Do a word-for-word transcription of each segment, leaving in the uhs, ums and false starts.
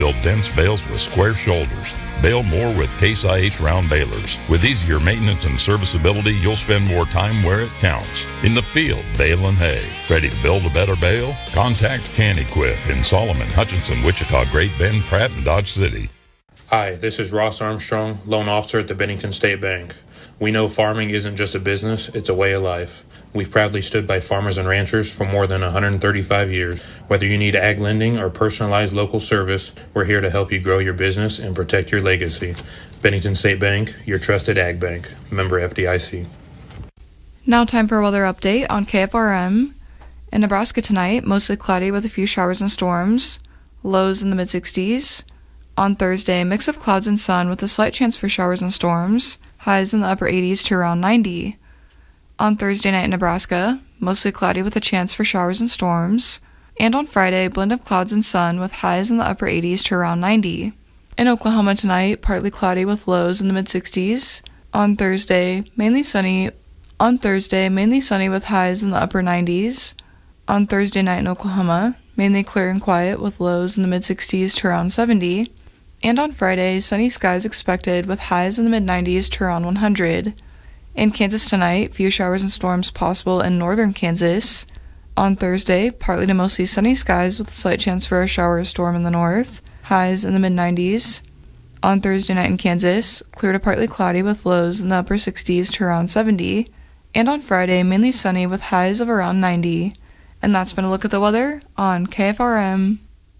Build dense bales with square shoulders. Bale more with Case I H round balers. With easier maintenance and serviceability, you'll spend more time where it counts. In the field, baling hay. Ready to build a better bale? Contact Can-Equip in Solomon, Hutchinson, Wichita, Great Bend, Pratt, and Dodge City. Hi, this is Ross Armstrong, loan officer at the Bennington State Bank. We know farming isn't just a business, it's a way of life. We've proudly stood by farmers and ranchers for more than one hundred thirty-five years. Whether you need ag lending or personalized local service, we're here to help you grow your business and protect your legacy. Bennington State Bank, your trusted ag bank. Member F D I C. Now time for a weather update on K F R M. In Nebraska tonight, mostly cloudy with a few showers and storms. Lows in the mid-sixties. On Thursday, mix of clouds and sun with a slight chance for showers and storms. Highs in the upper eighties to around ninety. On Thursday night in Nebraska, mostly cloudy with a chance for showers and storms. And on Friday, blend of clouds and sun with highs in the upper eighties to around ninety. In Oklahoma tonight, partly cloudy with lows in the mid-sixties. On Thursday, mainly sunny. On Thursday, mainly sunny with highs in the upper nineties. On Thursday night in Oklahoma, mainly clear and quiet with lows in the mid-sixties to around seventy. And on Friday, sunny skies expected with highs in the mid-nineties to around one hundred. In Kansas tonight, few showers and storms possible in northern Kansas. On Thursday, partly to mostly sunny skies with a slight chance for a shower or storm in the north. Highs in the mid-nineties. On Thursday night in Kansas, clear to partly cloudy with lows in the upper sixties to around seventy. And on Friday, mainly sunny with highs of around ninety. And that's been a look at the weather on K F R M.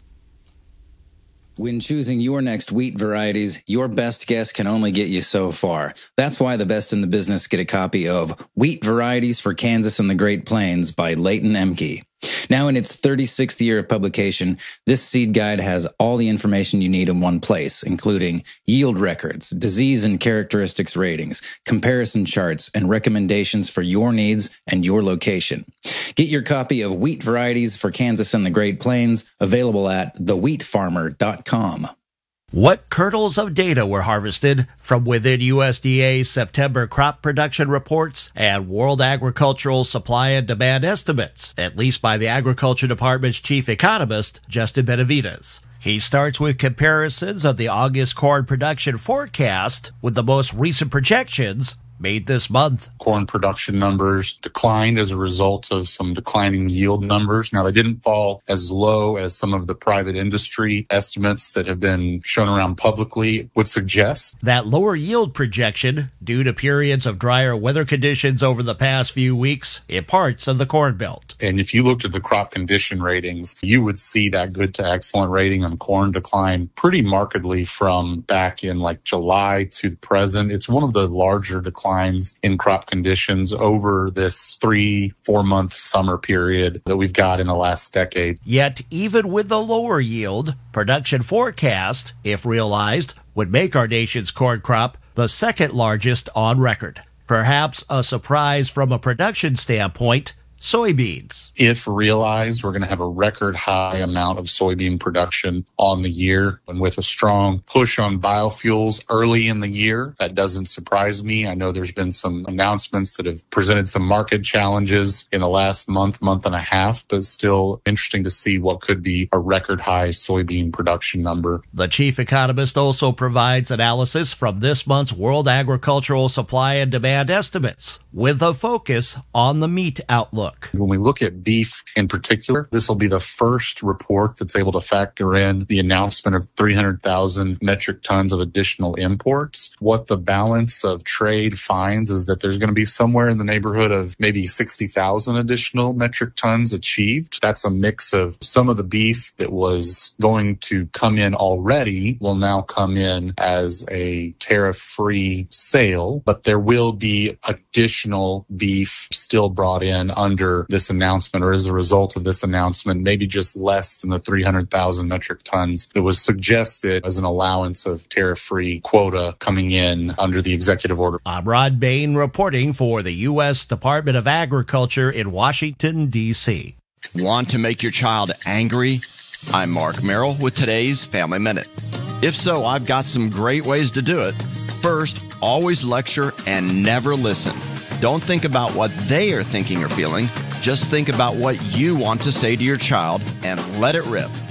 When choosing your next wheat varieties, your best guess can only get you so far. That's why the best in the business get a copy of Wheat Varieties for Kansas and the Great Plains by Leighton Emke. Now in its thirty-sixth year of publication, this seed guide has all the information you need in one place, including yield records, disease and characteristics ratings, comparison charts, and recommendations for your needs and your location. Get your copy of Wheat Varieties for Kansas and the Great Plains, available at the wheat farmer dot com. What kernels of data were harvested from within U S D A's September crop production reports and World Agricultural Supply and Demand estimates, at least by the Agriculture Department's chief economist, Justin Benavides. He starts with comparisons of the August corn production forecast with the most recent projections made this month. Corn production numbers declined as a result of some declining yield numbers. Now, they didn't fall as low as some of the private industry estimates that have been shown around publicly would suggest. That lower yield projection, due to periods of drier weather conditions over the past few weeks in parts of the Corn Belt. And if you looked at the crop condition ratings, you would see that good to excellent rating on corn decline pretty markedly from back in like July to present. It's one of the larger declines in crop conditions over this three, four month summer period that we've got in the last decade. Yet, even with the lower yield, production forecast, if realized, would make our nation's corn crop the second largest on record. Perhaps a surprise from a production standpoint, soybeans. If realized, we're going to have a record high amount of soybean production on the year. And with a strong push on biofuels early in the year, that doesn't surprise me. I know there's been some announcements that have presented some market challenges in the last month, month and a half, but still interesting to see what could be a record high soybean production number. The chief economist also provides analysis from this month's World Agricultural Supply and Demand estimates, with a focus on the meat outlook. When we look at beef in particular, this will be the first report that's able to factor in the announcement of three hundred thousand metric tons of additional imports. What the balance of trade finds is that there's going to be somewhere in the neighborhood of maybe sixty thousand additional metric tons achieved. That's a mix of some of the beef that was going to come in already will now come in as a tariff-free sale, but there will be additional beef still brought in under this announcement, or as a result of this announcement, maybe just less than the three hundred thousand metric tons that was suggested as an allowance of tariff-free quota coming in under the executive order. I'm Rod Bain reporting for the U S Department of Agriculture in Washington, D C Want to make your child angry? I'm Mark Merrill with today's Family Minute. If so, I've got some great ways to do it. First, always lecture and never listen. Don't think about what they are thinking or feeling. Just think about what you want to say to your child and let it rip.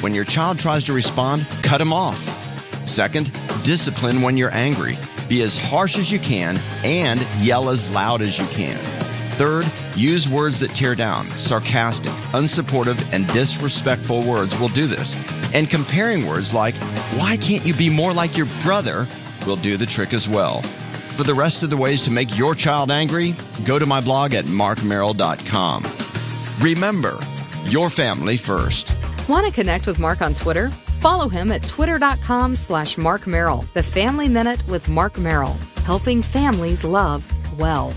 When your child tries to respond, cut him off. Second, discipline when you're angry. Be as harsh as you can and yell as loud as you can. Third, use words that tear down. Sarcastic, unsupportive, and disrespectful words will do this. And comparing words like, why can't you be more like your brother, will do the trick as well. For the rest of the ways to make your child angry, go to my blog at mark merrill dot com. Remember, your family first. Want to connect with Mark on Twitter? Follow him at twitter.com slash Mark Merrill. The Family Minute with Mark Merrill, helping families love well.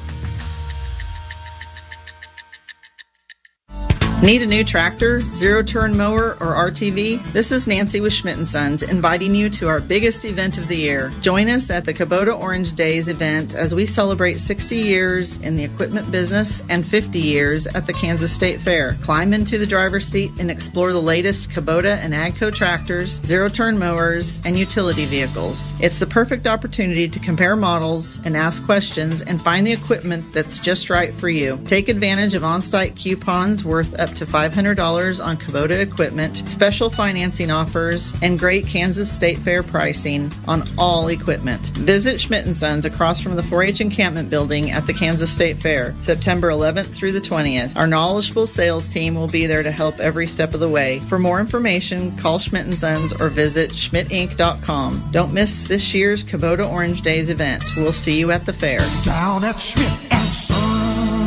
Need a new tractor, zero-turn mower, or R T V? This is Nancy with Schmidt and Sons inviting you to our biggest event of the year. Join us at the Kubota Orange Days event as we celebrate sixty years in the equipment business and fifty years at the Kansas State Fair. Climb into the driver's seat and explore the latest Kubota and AGCO tractors, zero-turn mowers, and utility vehicles. It's the perfect opportunity to compare models and ask questions and find the equipment that's just right for you. Take advantage of on-site coupons worth up to five hundred dollars on Kubota equipment, special financing offers, and great Kansas State Fair pricing on all equipment. Visit Schmidt and Sons across from the four H encampment building at the Kansas State Fair, September eleventh through the twentieth. Our knowledgeable sales team will be there to help every step of the way. For more information, call Schmidt and Sons or visit schmidt inc dot com. Don't miss this year's Kubota Orange Days event. We'll see you at the fair. Down at Schmidt and Sons.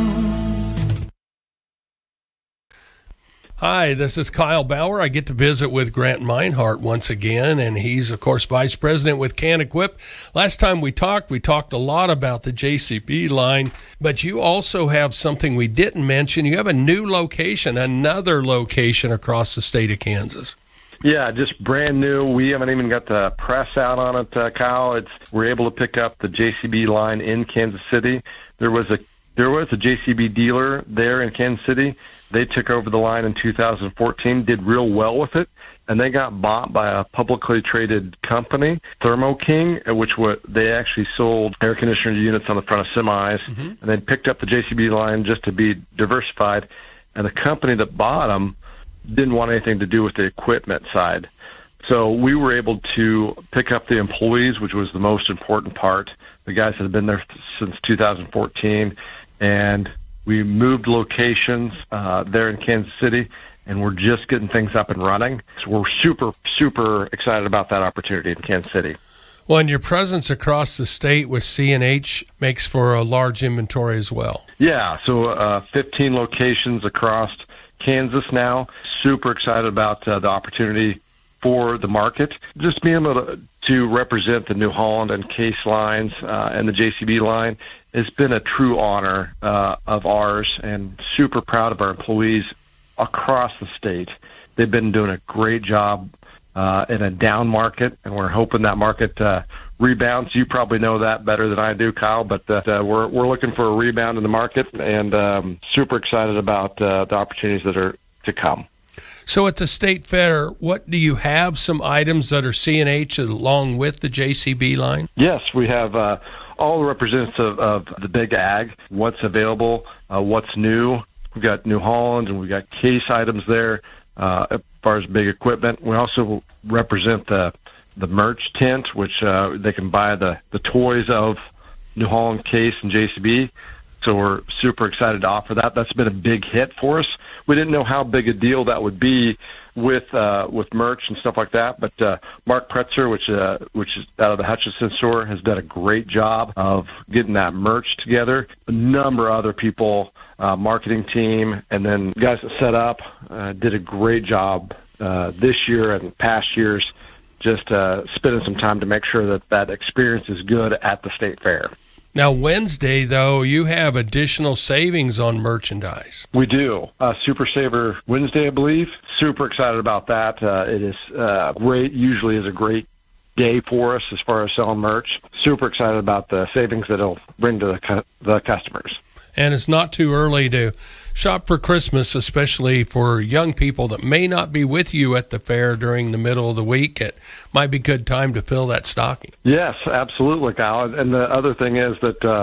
Hi, this is Kyle Bauer. I get to visit with Grant Meinhardt once again, and he's, of course, Vice President with Can-Equip. Last time we talked, we talked a lot about the J C B line, but you also have something we didn't mention. You have a new location, another location across the state of Kansas. Yeah, just brand new. We haven't even got the press out on it, uh, Kyle. It's we're able to pick up the J C B line in Kansas City. There was a there was a J C B dealer there in Kansas City. They took over the line in two thousand fourteen, did real well with it, and they got bought by a publicly traded company, Thermo King, which what they actually sold air conditioner units on the front of semis, mm-hmm. and they picked up the J C B line just to be diversified. And the company that bought them didn't want anything to do with the equipment side. So we were able to pick up the employees, which was the most important part. The guys had been there since two thousand fourteen, and we moved locations uh, there in Kansas City, and we're just getting things up and running. So we're super, super excited about that opportunity in Kansas City. Well, and your presence across the state with C and H makes for a large inventory as well. Yeah, so uh, fifteen locations across Kansas now. Super excited about uh, the opportunity for the market. Just being able to, to represent the New Holland and Case lines uh, and the J C B line has been a true honor uh, of ours, and super proud of our employees across the state. They've been doing a great job uh, in a down market, and we're hoping that market uh, rebounds. You probably know that better than I do, Kyle, but uh, we're we're looking for a rebound in the market, and um, super excited about uh, the opportunities that are to come. So at the State Fair, what do you have? Some items that are C and H along with the J C B line? Yes, we have uh, all the representatives of, of the big ag, what's available, uh, what's new. We've got New Holland, and we've got Case items there uh, as far as big equipment. We also represent the the merch tent, which uh, they can buy the, the toys of New Holland, Case, and J C B. So we're super excited to offer that. That's been a big hit for us. We didn't know how big a deal that would be with uh, with merch and stuff like that, but uh, Mark Pretzer, which uh, which is out of the Hutchinson store, has done a great job of getting that merch together. A number of other people, uh, marketing team, and then guys that set up uh, did a great job uh, this year and past years, just uh, spending some time to make sure that that experience is good at the state fair. Now, Wednesday, though, you have additional savings on merchandise. We do. Uh, Super Saver Wednesday, I believe. Super excited about that. Uh, it is uh, great. Usually is a great day for us as far as selling merch. Super excited about the savings that it'll bring to the, cu- the customers. And it's not too early to shop for Christmas, especially for young people that may not be with you at the fair during the middle of the week. It might be a good time to fill that stocking. Yes, absolutely, Kyle. And the other thing is that uh,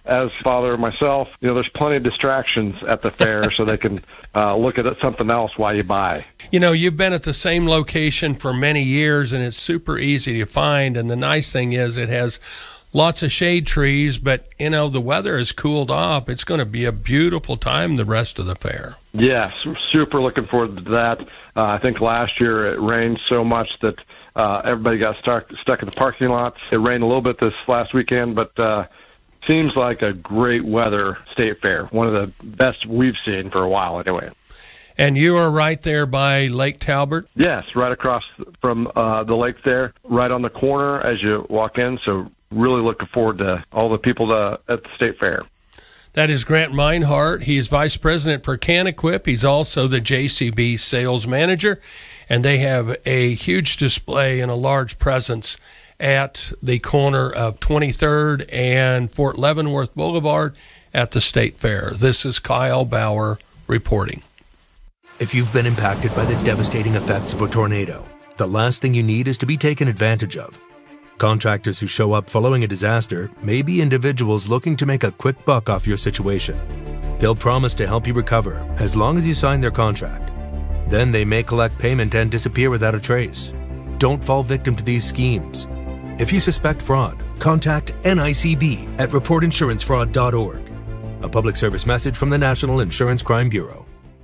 as a father myself, you know, there's plenty of distractions at the fair so they can uh, look at something else while you buy. You know, you've been at the same location for many years, and it's super easy to find. And the nice thing is it has lots of shade trees, but, you know, the weather has cooled off. It's going to be a beautiful time the rest of the fair. Yes, super looking forward to that. Uh, I think last year it rained so much that uh, everybody got stuck stuck in the parking lots. It rained a little bit this last weekend, but uh, seems like a great weather state fair, one of the best we've seen for a while anyway. And you are right there by Lake Talbot? Yes, right across from uh, the lake there, right on the corner as you walk in. So really looking forward to all the people to, at the state fair. That is Grant Meinhardt. He's vice president for CanEquip. He's also the J C B sales manager, and they have a huge display and a large presence at the corner of twenty-third and Fort Leavenworth Boulevard at the State Fair. This is Kyle Bauer reporting. If you've been impacted by the devastating effects of a tornado, the last thing you need is to be taken advantage of. Contractors who show up following a disaster may be individuals looking to make a quick buck off your situation. They'll promise to help you recover as long as you sign their contract. Then they may collect payment and disappear without a trace. Don't fall victim to these schemes. If you suspect fraud, contact N I C B at report insurance fraud dot org. A public service message from the National Insurance Crime Bureau.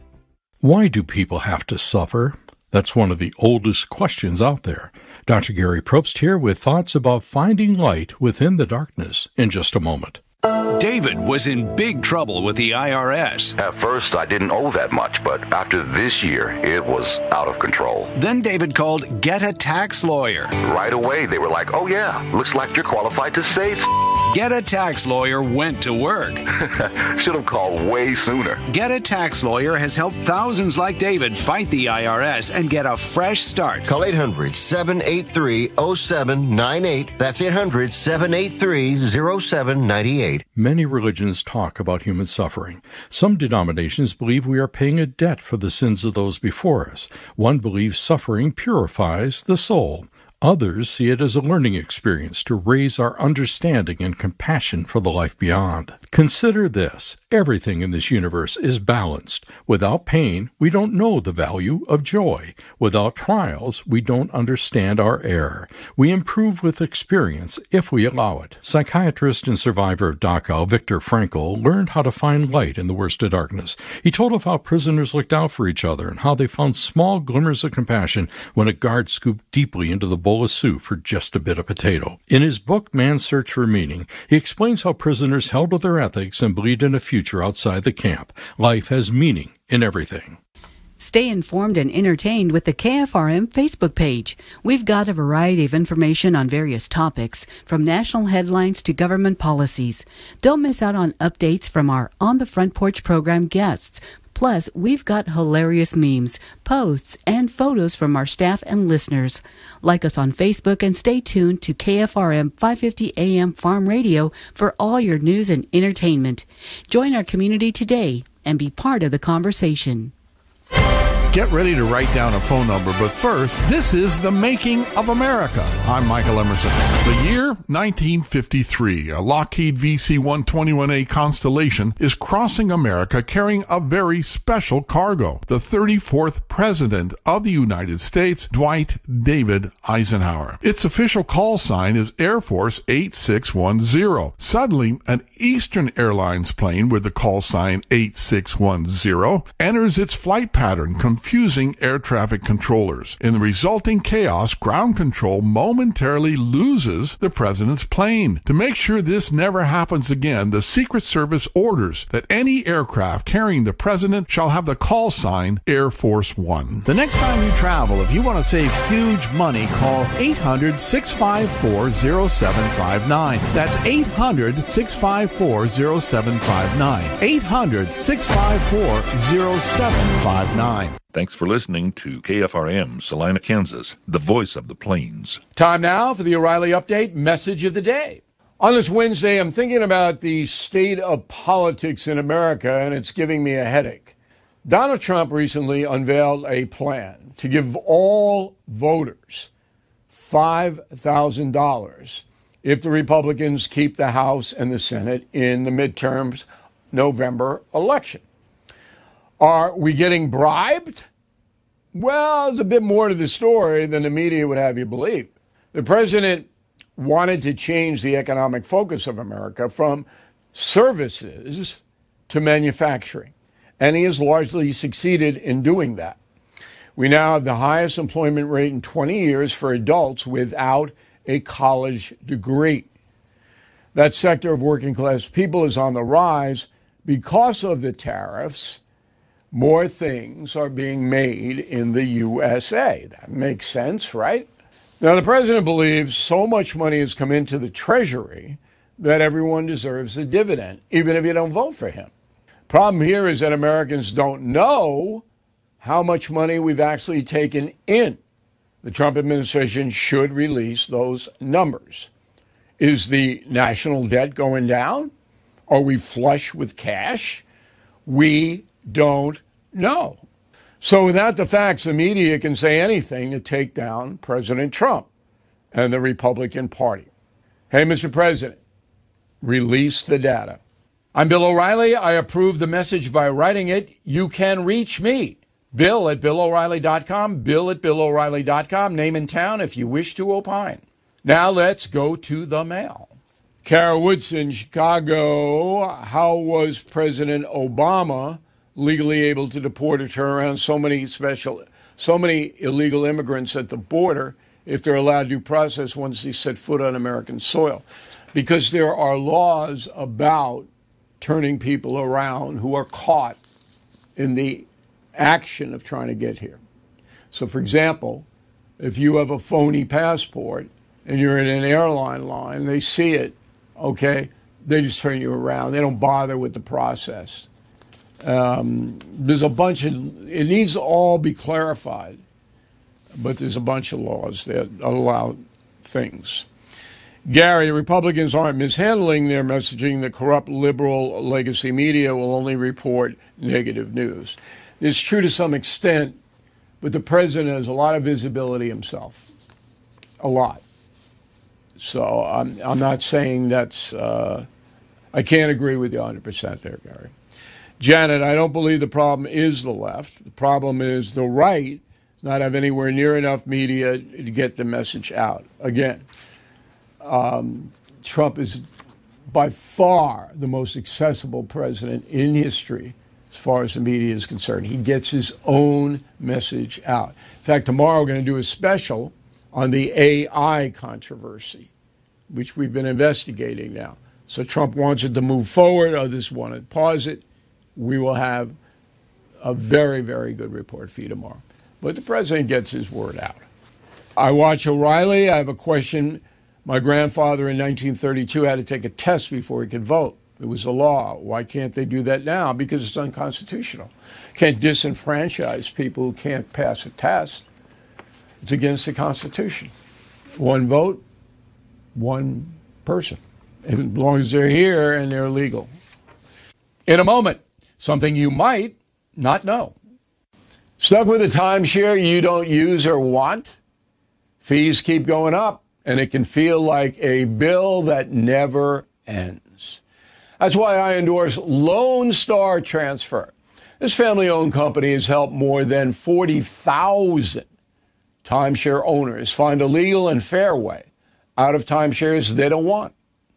Why do people have to suffer? That's one of the oldest questions out there. Doctor Gary Probst here with thoughts about finding light within the darkness in just a moment. David was in big trouble with the I R S. At first, I didn't owe that much, but after this year, it was out of control. Then David called Get a Tax Lawyer. Right away, they were like, oh yeah, looks like you're qualified to save. Get a Tax Lawyer went to work. Should have called way sooner. Get a Tax Lawyer has helped thousands like David fight the I R S and get a fresh start. Call eight hundred, seven eight three, oh seven nine eight. That's eight hundred, seven eight three, oh seven nine eight. Many religions talk about human suffering. Some denominations believe we are paying a debt for the sins of those before us. One believes suffering purifies the soul. Others see it as a learning experience to raise our understanding and compassion for the life beyond. Consider this. Everything in this universe is balanced. Without pain, we don't know the value of joy. Without trials, we don't understand our error. We improve with experience if we allow it. Psychiatrist and survivor of Dachau, Viktor Frankl, learned how to find light in the worst of darkness. He told of how prisoners looked out for each other and how they found small glimmers of compassion when a guard scooped deeply into the bowl of soup for just a bit of potato. In his book, Man's Search for Meaning, he explains how prisoners held to their ethics and believed in a future outside the camp. Life has meaning in everything. Stay informed and entertained with the K F R M Facebook page. We've got a variety of information on various topics, from national headlines to government policies. Don't miss out on updates from our On the Front Porch program guests. Plus, we've got hilarious memes, posts, and photos from our staff and listeners. Like us on Facebook and stay tuned to K F R M five fifty A M Farm Radio for all your news and entertainment. Join our community today and be part of the conversation. Get ready to write down a phone number, but first, this is The Making of America. I'm Michael Emerson. The year nineteen fifty-three, a Lockheed V C one twenty-one A Constellation is crossing America carrying a very special cargo. The thirty-fourth President of the United States, Dwight David Eisenhower. Its official call sign is Air Force eight six one zero. Suddenly, an Eastern Airlines plane with the call sign eight six one zero enters its flight pattern, confusing air traffic controllers. In the resulting chaos, ground control momentarily loses the president's plane. To make sure this never happens again, the Secret Service orders that any aircraft carrying the president shall have the call sign Air Force One. The next time you travel, if you want to save huge money, call eight hundred, six five four, oh seven five nine. That's eight hundred, six five four, oh seven five nine. eight hundred, six five four, oh seven five nine. Thanks for listening to K F R M, Salina, Kansas, the voice of the Plains. Time now for the O'Reilly Update Message of the Day. On this Wednesday, I'm thinking about the state of politics in America, and it's giving me a headache. Donald Trump recently unveiled a plan to give all voters five thousand dollars if the Republicans keep the House and the Senate in the midterms November election. Are we getting bribed? Well, there's a bit more to the story than the media would have you believe. The president wanted to change the economic focus of America from services to manufacturing, and he has largely succeeded in doing that. We now have the highest employment rate in twenty years for adults without a college degree. That sector of working class people is on the rise because of the tariffs. More things are being made in the U S A. That makes sense, right? Now, the president believes so much money has come into the Treasury that everyone deserves a dividend, even if you don't vote for him. Problem here is that Americans don't know how much money we've actually taken in. The Trump administration should release those numbers. Is the national debt going down? Are we flush with cash? We don't know. So without the facts, the media can say anything to take down President Trump and the Republican Party. Hey, Mister President, release the data. I'm Bill O'Reilly. I approve the message by writing it. You can reach me, Bill at Bill O'Reilly dot com, Bill at Bill O'Reilly dot com, name and town if you wish to opine. Now let's go to the mail. Kara Woodson, Chicago. How was President Obama legally able to deport or turn around so many special, so many illegal immigrants at the border if they're allowed due process once they set foot on American soil? Because there are laws about turning people around who are caught in the action of trying to get here. So, for example, if you have a phony passport and you're in an airline line, they see it, okay, they just turn you around. They don't bother with the process. Um, there's a bunch of, it needs to all be clarified, but there's a bunch of laws that allow things. Gary, Republicans aren't mishandling their messaging. The corrupt liberal legacy media will only report negative news. It's true to some extent, but the president has a lot of visibility himself. A lot. So I'm, I'm not saying that's, uh, I can't agree with you one hundred percent there, Gary. Janet, I don't believe the problem is the left. The problem is the right does not have anywhere near enough media to get the message out. Again, um, Trump is by far the most accessible president in history as far as the media is concerned. He gets his own message out. In fact, tomorrow we're going to do a special on the A I controversy, which we've been investigating now. So Trump wants it to move forward. Others want to pause it. We will have a very, very good report for you tomorrow. But the president gets his word out. I watch O'Reilly. I have a question. My grandfather in nineteen thirty-two had to take a test before he could vote. It was the law. Why can't they do that now? Because it's unconstitutional. Can't disenfranchise people who can't pass a test. It's against the Constitution. One vote, one person, as long as they're here and they're legal. In a moment, something you might not know. Stuck with a timeshare you don't use or want? Fees keep going up, and it can feel like a bill that never ends. That's why I endorse Lone Star Transfer. This family-owned company has helped more than forty thousand timeshare owners find a legal and fair way out of timeshares they don't want.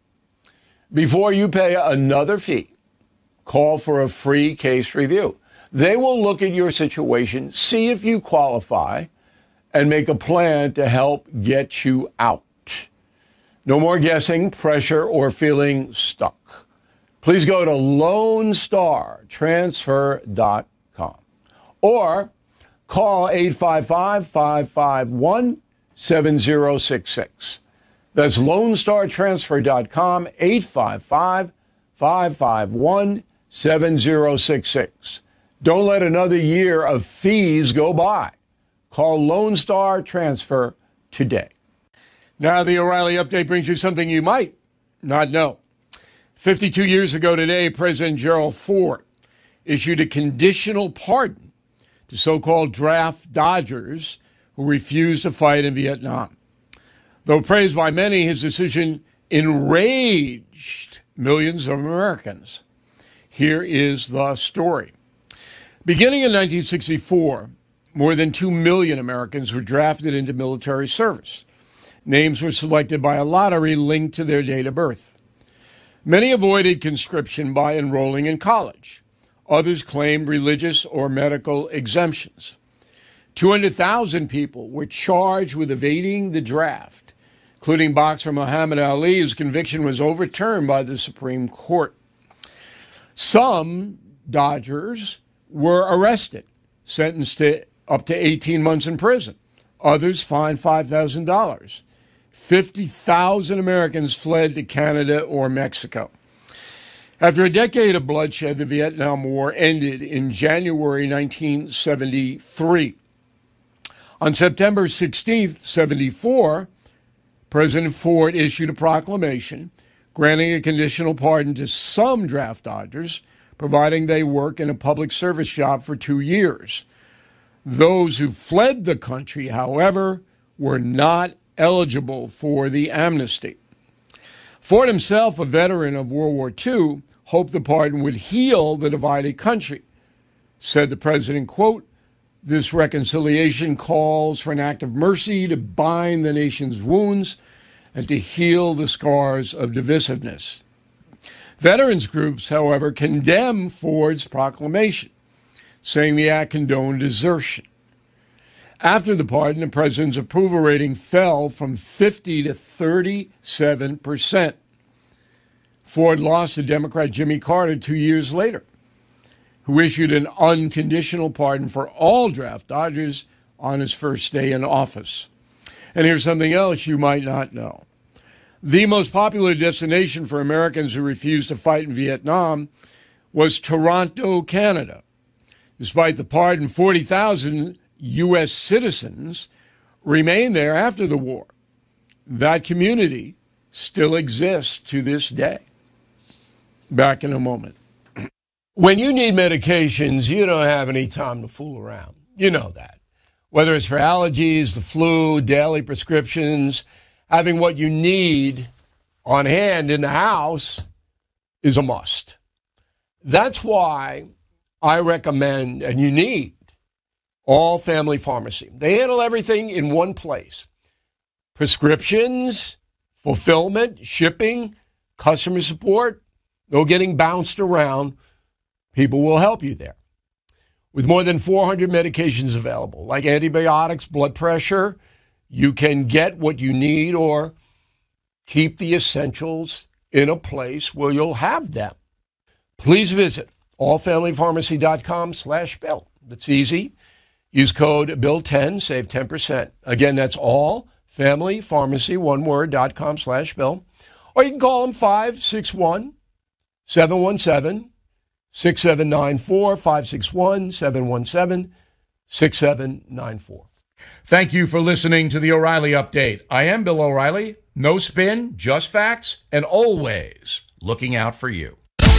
Before you pay another fee, call for a free case review. They will look at your situation, see if you qualify, and make a plan to help get you out. No more guessing, pressure, or feeling stuck. Please go to lone star transfer dot com or call eight five five, five five one, seven zero six six. That's lone star transfer dot com, eight five five, five five one, seven zero six six. Don't let another year of fees go by. Call Lone Star Transfer today. Now the O'Reilly Update brings you something you might not know. fifty-two years ago today, President Gerald Ford issued a conditional pardon to so-called draft dodgers who refused to fight in Vietnam. Though praised by many, his decision enraged millions of Americans. Here is the story. Beginning in nineteen sixty-four, more than two million Americans were drafted into military service. Names were selected by a lottery linked to their date of birth. Many avoided conscription by enrolling in college. Others claimed religious or medical exemptions. two hundred thousand people were charged with evading the draft, including boxer Muhammad Ali, whose conviction was overturned by the Supreme Court. Some Dodgers were arrested, sentenced to up to eighteen months in prison. Others fined five thousand dollars. fifty thousand Americans fled to Canada or Mexico. After a decade of bloodshed, the Vietnam War ended in January nineteen seventy-three. On September sixteenth, seventy-four, President Ford issued a proclamation granting a conditional pardon to some draft dodgers, providing they work in a public service job for two years. Those who fled the country, however, were not eligible for the amnesty. Ford himself, a veteran of World War Two, hoped the pardon would heal the divided country. Said the president, quote, "This reconciliation calls for an act of mercy to bind the nation's wounds and to heal the scars of divisiveness." Veterans groups, however, condemn Ford's proclamation, saying the act condoned desertion. After the pardon, the president's approval rating fell from fifty to thirty-seven percent. Ford lost to Democrat Jimmy Carter two years later, who issued an unconditional pardon for all draft dodgers on his first day in office. And here's something else you might not know. The most popular destination for Americans who refused to fight in Vietnam was Toronto, Canada. Despite the pardon, forty thousand U S citizens remained there after the war. That community still exists to this day. Back in a moment. When you need medications, you don't have any time to fool around. You know that. Whether it's for allergies, the flu, daily prescriptions, having what you need on hand in the house is a must. That's why I recommend, and you need, All Family Pharmacy. They handle everything in one place. Prescriptions, fulfillment, shipping, customer support, no getting bounced around. People will help you there. With more than four hundred medications available, like antibiotics, blood pressure, you can get what you need or keep the essentials in a place where you'll have them. Please visit allfamilypharmacy.com slash bill. It's easy. Use code bill ten, save ten percent. Again, that's allfamilypharmacy, one word, dot com slash bill. Or you can call them five six one, seven one seven, six seven nine four, five six one, seven one seven, six seven nine four. Thank you for listening to the O'Reilly Update. I am Bill O'Reilly. No spin, just facts, and always looking out for you.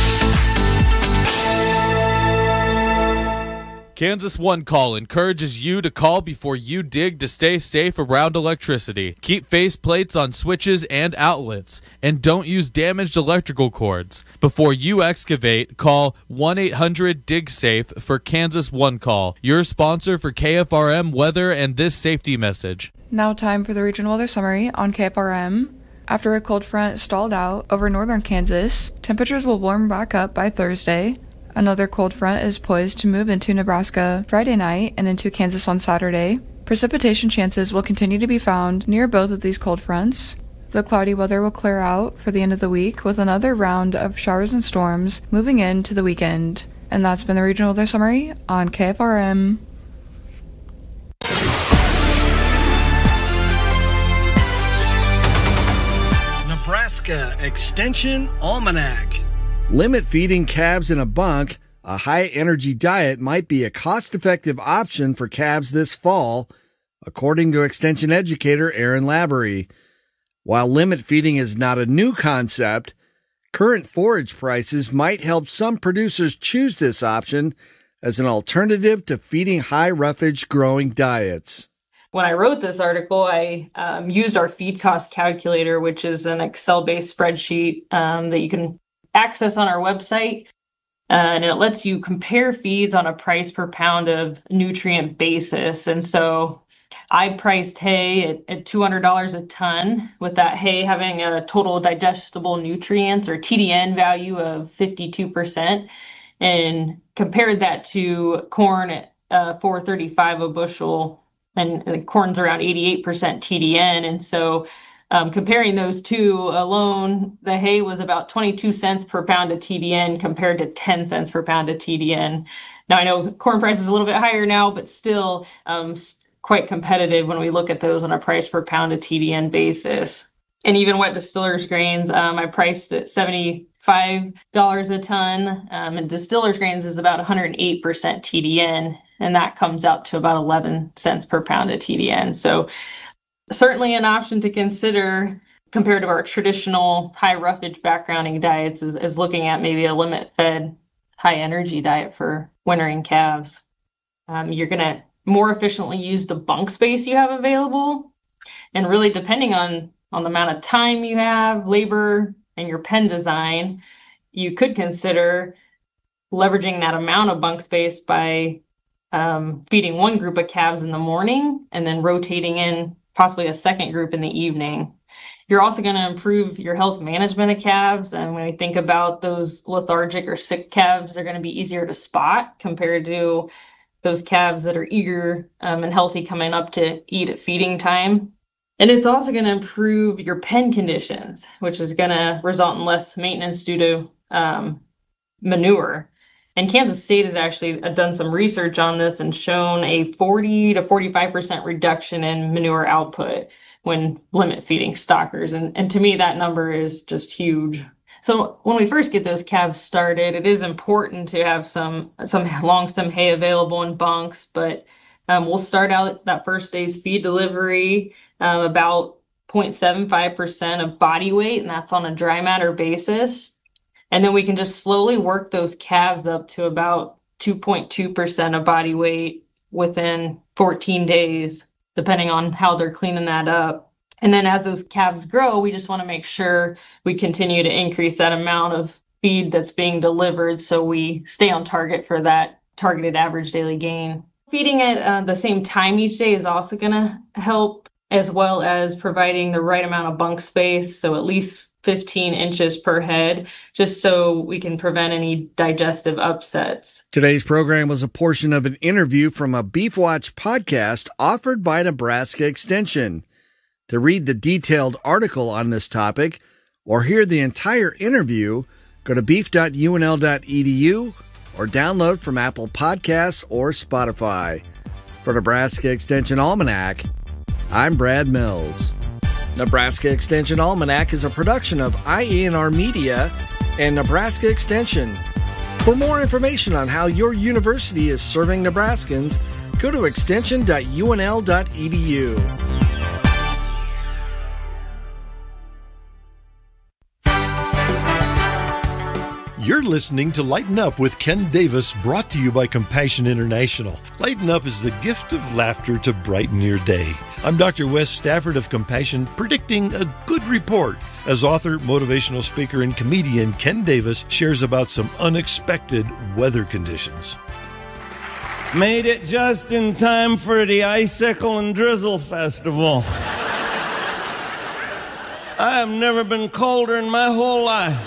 Kansas One Call encourages you to call before you dig to stay safe around electricity. Keep faceplates on switches and outlets, and don't use damaged electrical cords. Before you excavate, call one eight hundred dig safe for Kansas One Call, your sponsor for K F R M weather and this safety message. Now time for the regional weather summary on K F R M. After a cold front stalled out over northern Kansas, temperatures will warm back up by Thursday. Another cold front is poised to move into Nebraska Friday night and into Kansas on Saturday. Precipitation chances will continue to be found near both of these cold fronts. The cloudy weather will clear out for the end of the week with another round of showers and storms moving into the weekend. And that's been the regional weather summary on K F R M. Nebraska Extension Almanac. Limit feeding calves in a bunk. A high-energy diet might be a cost-effective option for calves this fall, according to Extension educator Aaron Laborie. While limit feeding is not a new concept, current forage prices might help some producers choose this option as an alternative to feeding high roughage growing diets. when I wrote this article, I um, used our feed cost calculator, which is an Excel-based spreadsheet um, that you can access on our website. Uh, and it lets you compare feeds on a price per pound of nutrient basis. And so I priced hay at, at two hundred dollars a ton, with that hay having a total digestible nutrients, or T D N, value of fifty-two percent, and compared that to corn at uh, four thirty-five a bushel, and, and corn's around eighty-eight percent T D N. And so Um, comparing those two alone, the hay was about twenty-two cents per pound of T D N compared to ten cents per pound of T D N. Now, I know corn price is a little bit higher now, but still um, quite competitive when we look at those on a price per pound of T D N basis. And even wet distillers grains, um, I priced at seventy-five dollars a ton, um, and distillers grains is about one hundred eight percent T D N, and that comes out to about eleven cents per pound of T D N. So certainly an option to consider compared to our traditional high roughage backgrounding diets is, is looking at maybe a limit fed high energy diet for wintering calves. Um, you're going to more efficiently use the bunk space you have available, and really depending on, on the amount of time you have, labor, and your pen design, you could consider leveraging that amount of bunk space by um, feeding one group of calves in the morning and then rotating in possibly a second group in the evening. You're also going to improve your health management of calves. And when we think about those lethargic or sick calves, they're going to be easier to spot compared to those calves that are eager um, and healthy coming up to eat at feeding time. And it's also going to improve your pen conditions, which is going to result in less maintenance due to um, manure. And Kansas State has actually done some research on this and shown a forty to forty-five percent reduction in manure output when limit feeding stockers. And, and to me, that number is just huge. So when we first get those calves started, it is important to have some, some long stem hay available in bunks, but um, we'll start out that first day's feed delivery uh, about zero point seven five percent of body weight, and that's on a dry matter basis. And then we can just slowly work those calves up to about two point two percent of body weight within fourteen days, depending on how they're cleaning that up. And then as those calves grow, we just want to make sure we continue to increase that amount of feed that's being delivered so we stay on target for that targeted average daily gain. Feeding at uh, the same time each day is also going to help, as well as providing the right amount of bunk space, so at least fifteen inches per head, just so we can prevent any digestive upsets. Today's program was a portion of an interview from a Beef Watch podcast offered by Nebraska Extension. To read the detailed article on this topic or hear the entire interview, go to beef dot U N L dot E D U or download from Apple Podcasts or Spotify. For Nebraska Extension Almanac, I'm Brad Mills. Nebraska Extension Almanac is a production of I A N R Media and Nebraska Extension. For more information on how your university is serving Nebraskans, go to extension dot U N L dot E D U. You're listening to Lighten Up with Ken Davis, brought to you by Compassion International. Lighten Up is the gift of laughter to brighten your day. I'm Doctor Wes Stafford of Compassion, predicting a good report as author, motivational speaker, and comedian Ken Davis shares about some unexpected weather conditions. Made it just in time for the Icicle and Drizzle Festival. I have never been colder in my whole life.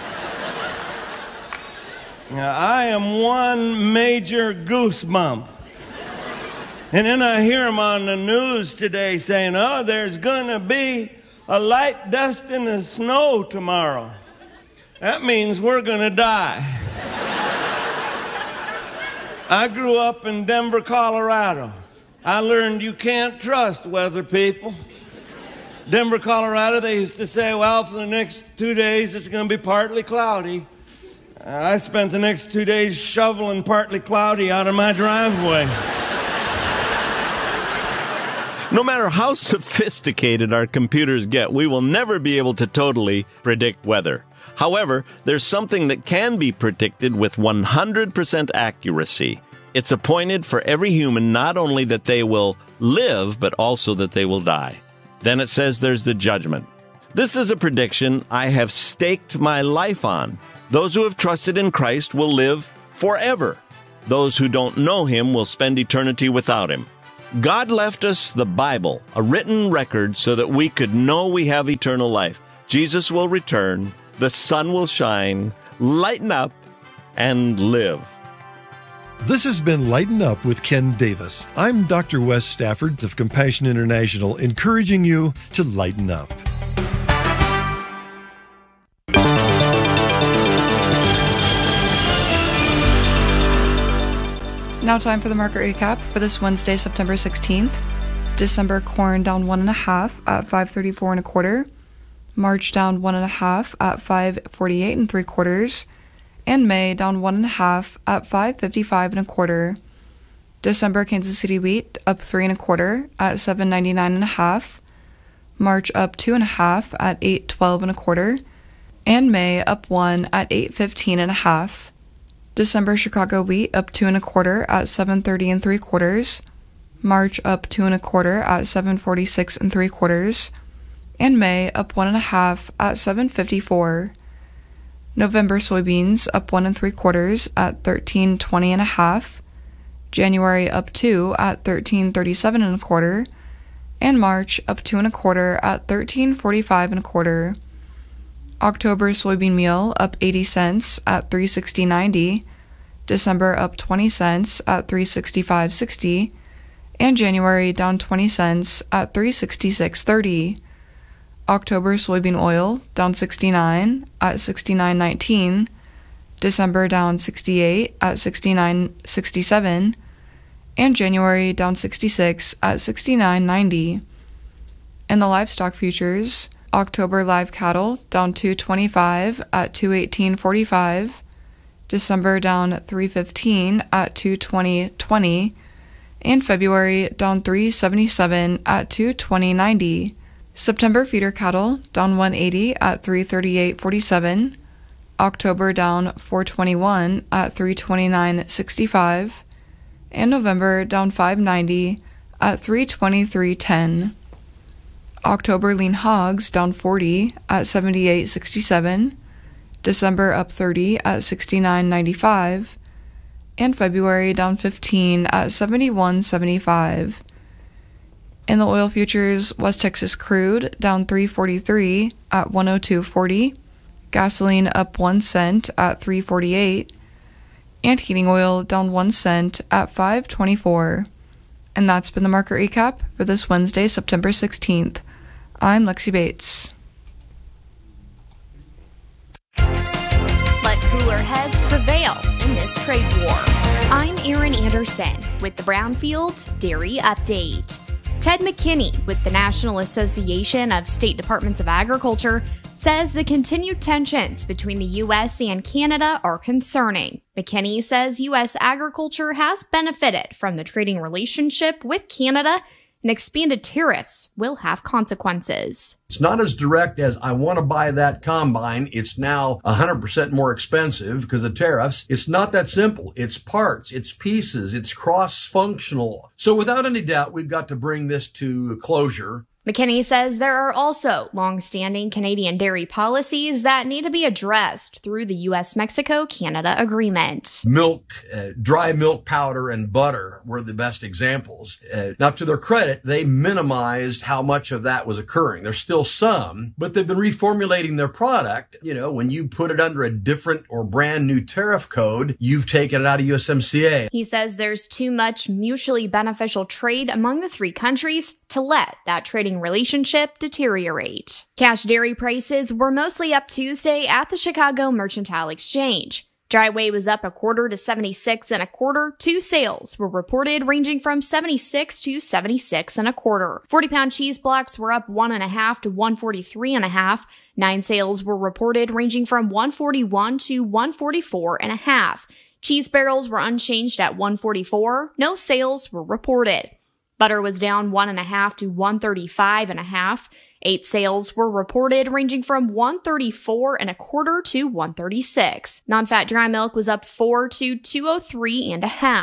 Now, I am one major goosebump. And then I hear them on the news today saying, oh, there's going to be a light dust in the snow tomorrow. That means we're going to die. I grew up in Denver, Colorado. I learned you can't trust weather people. Denver, Colorado, they used to say, well, for the next two days, it's going to be partly cloudy. I spent the next two days shoveling partly cloudy out of my driveway. No matter how sophisticated our computers get, we will never be able to totally predict weather. However, there's something that can be predicted with one hundred percent accuracy: It's appointed for every human not only that they will live, but also that they will die. Then it says there's the judgment. This is a prediction I have staked my life on. Those who have trusted in Christ will live forever. Those who don't know him will spend eternity without him. God left us the Bible, a written record, so that we could know we have eternal life. Jesus will return, the sun will shine, lighten up, and live. This has been Lighten Up with Ken Davis. I'm Doctor Wes Stafford of Compassion International, encouraging you to lighten up. Now time for the market recap for this Wednesday, September sixteenth. December corn down one and a half at five thirty-four and a quarter. March down one and a half at five forty-eight and three quarters. And May down one and a half at five fifty-five and a quarter. December Kansas City wheat up three and a quarter at seven ninety-nine and a half. March up two and a half at eight twelve and a quarter. And May up one at eight fifteen and a half. December Chicago wheat up two and a quarter at seven thirty and three quarters. March up two and a quarter at seven forty-six and three quarters. And May up one and a half at seven fifty-four. November soybeans up one and three quarters at thirteen twenty and a half. January up two at thirteen thirty-seven and a quarter. And March up two and a quarter at thirteen forty-five and a quarter. October soybean meal up eighty cents at three sixty ninety. December up twenty cents at three sixty-five sixty. And January down twenty cents at three sixty-six thirty. October soybean oil down sixty-nine at sixty-nine nineteen. December down sixty-eight at sixty-nine sixty-seven. And January down sixty-six at sixty-nine ninety. And the livestock futures, October live cattle down two twenty-five at two eighteen forty-five. December down three fifteen at two twenty twenty. And February down three seventy-seven at two twenty ninety. September feeder cattle down one eighty at three thirty-eight forty-seven. October down four twenty-one at three twenty-nine sixty-five. And November down five ninety at three twenty-three ten. October lean hogs down forty at seventy-eight sixty-seven. December up thirty at sixty-nine ninety-five. And February down fifteen at seventy-one seventy-five. In the oil futures, West Texas crude down three forty-three at one oh two forty. Gasoline up one cent at three forty-eight. And heating oil down one cent at five twenty-four. And that's been the market recap for this Wednesday, September sixteenth. I'm Lexi Bates. Let cooler heads prevail in this trade war. I'm Erin Anderson with the Brownfield Dairy Update. Ted McKinney with the National Association of State Departments of Agriculture says the continued tensions between the U S and Canada are concerning. McKinney says U S agriculture has benefited from the trading relationship with Canada, and expanded tariffs will have consequences. It's not as direct as I want to buy that combine. It's now one hundred percent more expensive because of tariffs. It's not that simple. It's parts, it's pieces, it's cross-functional. So without any doubt, we've got to bring this to a closure. McKinney says there are also long-standing Canadian dairy policies that need to be addressed through the U S Mexico Canada agreement. Milk, uh, dry milk powder, and butter were the best examples. Uh, now, to their credit, they minimized how much of that was occurring. There's still some, but they've been reformulating their product. You know, when you put it under a different or brand new tariff code, you've taken it out of U S M C A. He says there's too much mutually beneficial trade among the three countries to let that trading relationship deteriorate. Cash dairy prices were mostly up Tuesday at the Chicago Mercantile Exchange. Dry whey was up a quarter to seventy-six and a quarter. Two sales were reported ranging from seventy-six to seventy-six and a quarter. forty pound cheese blocks were up one and a half to one forty-three and a half. Nine sales were reported ranging from one forty-one to one forty-four and a half. Cheese barrels were unchanged at one forty-four. No sales were reported. Butter was down one and a half to one thirty-five and a half. Eight sales were reported ranging from one thirty-four and a quarter to one thirty-six. Non-fat dry milk was up four to two oh three and a half.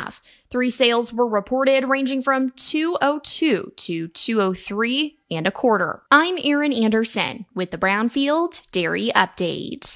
Three sales were reported ranging from two oh two to two oh three and a quarter. I'm Erin Anderson with the Brownfield Dairy Update.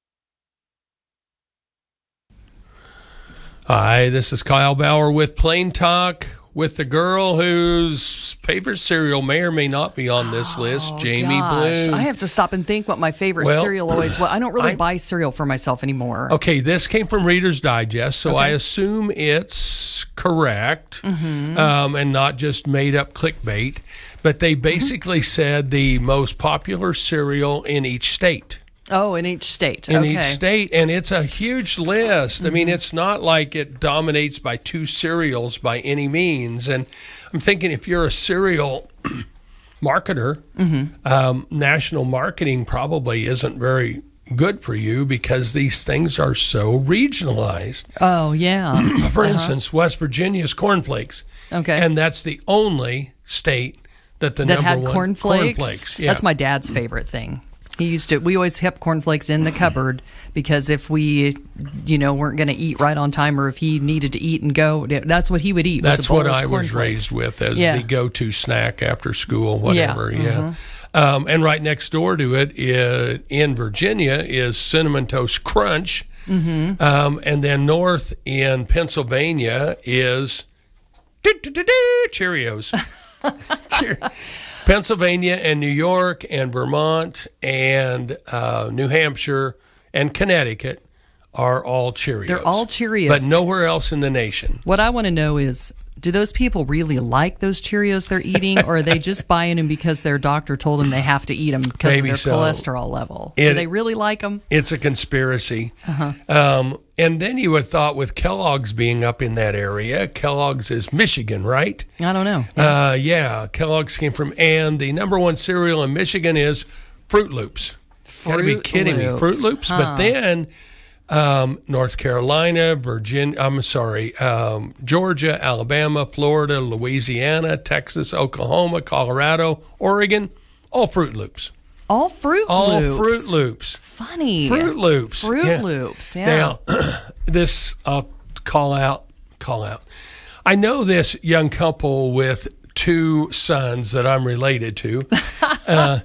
Hi, this is Kyle Bauer with Plain Talk with the girl whose favorite cereal may or may not be on this list, Jamie Gosh, Bloom. I have to stop and think what my favorite Well, cereal always was. I don't really I- buy cereal for myself anymore. Okay, this came from Reader's Digest, so Okay. I assume it's correct Mhm. um, and not just made up clickbait. But they basically said the most popular cereal in each state. Oh, in each state. In okay. each state, and it's a huge list. I Mm-hmm. mean, it's not like it dominates by two cereals by any means. And I'm thinking if you're a cereal marketer, Mhm. um, national marketing probably isn't very good for you because these things are so regionalized. Oh, yeah. For Uh-huh. instance, West Virginia's cornflakes. Okay. And that's the only state that the that number had one cornflakes. cornflakes. Yeah. That's my dad's favorite thing. He used to. We always kept cornflakes in the cupboard because if we, you know, weren't going to eat right on time, or if he needed to eat and go, that's what he would eat. was a That's bowl what of I was cornflakes. raised with as Yeah. the go-to snack after school, whatever. Yeah. Yeah. Mhm. Um, and right next door to it is, in Virginia is Cinnamon Toast Crunch. Mhm. Um, and then north in Pennsylvania is Cheerios. Cheer- Pennsylvania and New York and Vermont and uh, New Hampshire and Connecticut are all Cheerios. They're all Cheerios. But nowhere else in the nation. What I want to know is, do those people really like those Cheerios they're eating, or are they just buying them because their doctor told them they have to eat them because Maybe of their so. cholesterol level? It- do they really like them? It's a conspiracy. Uh-huh. Um, and then you would have thought with Kellogg's being up in that area, Kellogg's is Michigan, right? I don't know. Uh, yeah, Kellogg's came from, and the number one cereal in Michigan is Fruit Loops. Got to be Fruit kidding me, Loops. Fruit Loops. Huh. But then um, North Carolina, Virginia, I'm sorry, um, Georgia, Alabama, Florida, Louisiana, Texas, Oklahoma, Colorado, Oregon, all Fruit Loops. All Fruit All Loops. Fruit Loops. Funny. Fruit Loops. Fruit Yeah. Loops. Yeah. Now, this I'll call out. Call out. I know this young couple with two sons that I'm related to. Uh,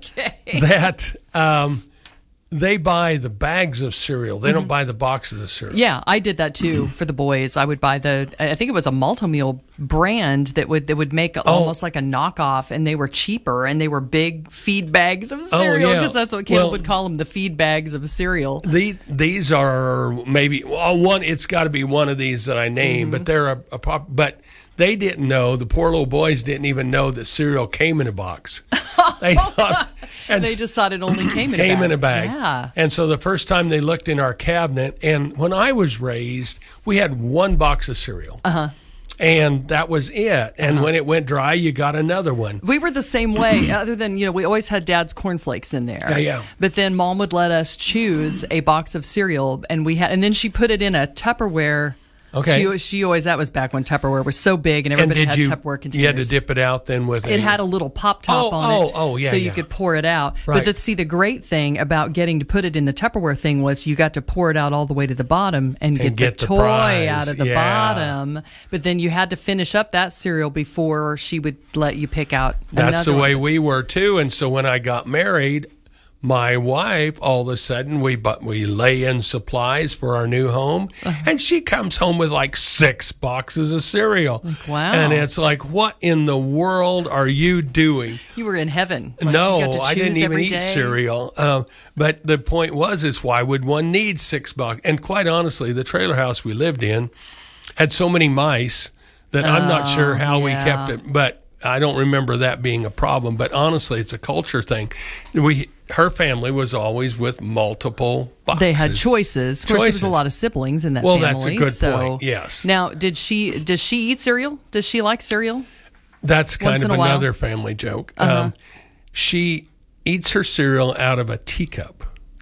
that um, they buy the bags of cereal. They don't buy the boxes of cereal. Yeah, I did that too for the boys. I would buy the, I think it was a Multi-Meal brand that would that would make almost like a knockoff, and they were cheaper, and they were big feed bags of cereal, yeah. because that's what Caleb Well- would call them, the feed bags of cereal. The, these are maybe well, one. It's got to be one of these that I named, Mm-hmm. but they're a, a pop. But they didn't know. The poor little boys didn't even know that cereal came in a box. They thought, And they just thought it only came in a came bag. in a bag. Yeah. And so the first time they looked in our cabinet, and when I was raised, we had one box of cereal. Uh huh. And that was it. And Uh-huh. when it went dry, you got another one. We were the same way, other than, you know, we always had Dad's cornflakes in there. Yeah, yeah. But then Mom would let us choose a box of cereal, and we had, and then she put it in a Tupperware. Okay. She, she always, that was back when Tupperware was so big and And everybody did had you, Tupperware containers. you had to dip it out then with It a, had a little pop top Oh, on oh, it, oh, yeah, so you yeah. could pour it out. Right. But the, see, the great thing about getting to put it in the Tupperware thing was you got to pour it out all the way to the bottom and, And get, get the the toy prize. out of the Yeah. bottom. But then you had to finish up that cereal before she would let you pick out That's the another way one. we were too. And so when I got married, my wife, all of a sudden, we but we lay in supplies for our new home, Uh-huh. and she comes home with like six boxes of cereal. Wow. And it's like, what in the world are you doing? You were in heaven. Like, No, you got to I choose didn't even every eat day. cereal. Um, but the point was, is why would one need six boxes? And quite honestly, the trailer house we lived in had so many mice that I'm not Oh, sure how we yeah. kept it. But I don't remember that being a problem. But honestly, it's a culture thing. We, her family was always with multiple boxes. They had choices. Of course, there was Choices. a lot of siblings in that Well, family. that's a good so. point, yes. Now, did she does she eat cereal? Does she like cereal? That's kind Once of in a while? another family joke. Uh-huh. Um, she eats her cereal out of a teacup.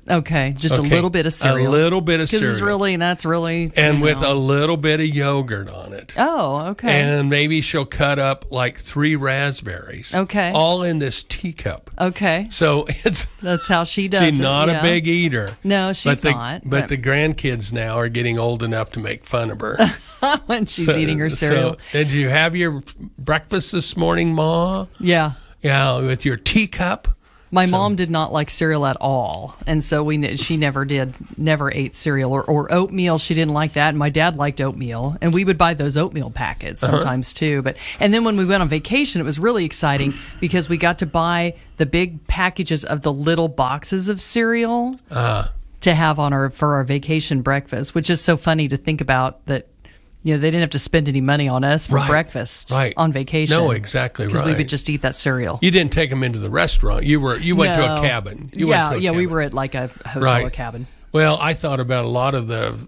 Okay, just Okay, a little bit of cereal. A little bit of Because cereal. it's really, that's really. And you with know. a little bit of yogurt on it. Oh, okay. And maybe she'll cut up like three raspberries. Okay. All in this teacup. Okay. So it's. That's how she does She's it, not yeah. a big eater. No, she's but the, not. But But- the grandkids now are getting old enough to make fun of her. when she's So- eating her cereal. So, did you have your f- breakfast this morning, Ma? Yeah. Yeah, with your teacup? My mom did not like cereal at all, and so we ne- she never did, never ate cereal or, or oatmeal. She didn't like that. And my dad liked oatmeal, and we would buy those oatmeal packets Uh-huh. sometimes too. But and then when we went on vacation, it was really exciting because we got to buy the big packages of the little boxes of cereal Uh, to have on our for our vacation breakfast, which is so funny to think about that. You know, they didn't have to spend any money on us for Right, breakfast right. on vacation. No, exactly Because we right. would just eat that cereal. you didn't take them into the restaurant. You were you went to No. a cabin. You yeah, went to a yeah, we cabin. were at like a hotel Right. or cabin. Well, I thought about a lot of the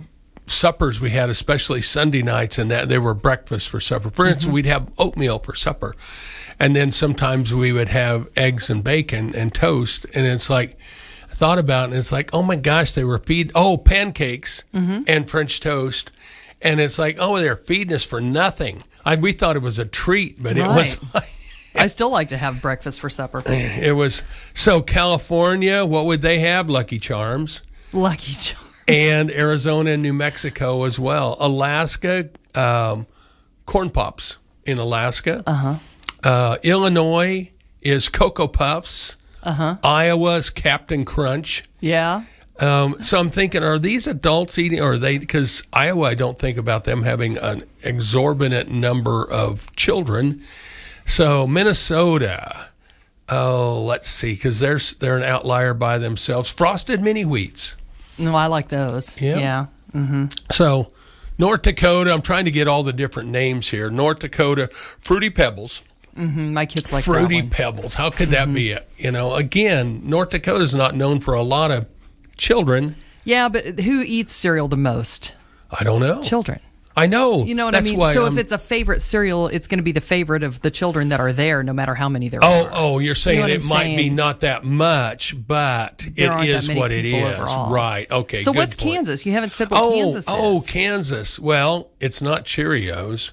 suppers we had, especially Sunday nights, and that they were breakfast for supper. For instance, Mm-hmm. we'd have oatmeal for supper, and then sometimes we would have eggs and bacon and toast. And it's like I thought about it, and it's like, oh my gosh, they were feed oh pancakes Mhm. and French toast, and it's like, oh, they're feeding us for nothing. I, we thought it was a treat, but it was. I still like to have breakfast for supper. It was so California. What would they have? Lucky Charms. Lucky Charms. And Arizona and New Mexico as well. Alaska, um, corn pops in Alaska. Uh-huh. Uh, Illinois is Cocoa Puffs. Uh-huh. Iowa's Captain Crunch. Yeah. Um, so I'm thinking, are these adults eating, or are they, because Iowa, I don't think about them having an exorbitant number of children. So Minnesota, oh, let's see, because they're, they're an outlier by themselves. Frosted Mini Wheats. No, I like those. Yeah. Yeah. Mm-hmm. So North Dakota, I'm trying to get all the different names here. North Dakota, Fruity Pebbles. Mm-hmm. My kids like Fruity that one. Pebbles. How could that be it? You know, again, North Dakota's not known for a lot of children. Yeah, but who eats cereal the most? I don't know. Children. I know. You know what That's I mean? why So I'm- if it's a favorite cereal, it's going to be the favorite of the children that are there, no matter how many there Oh, are. oh, you're saying You know what it I'm might be saying? not that much, but There it aren't that is many what it people is. overall. Right. Okay. So good what's point. Kansas? You haven't said what oh, Kansas is. Oh, Kansas. Well, it's not Cheerios.